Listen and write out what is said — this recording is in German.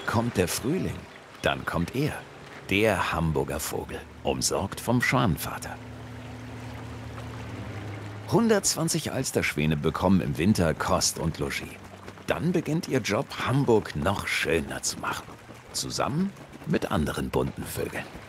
Kommt der Frühling, dann kommt er, der Hamburger Vogel, umsorgt vom Schwanenvater. 120 Alsterschwäne bekommen im Winter Kost und Logis. Dann beginnt ihr Job, Hamburg noch schöner zu machen. Zusammen mit anderen bunten Vögeln.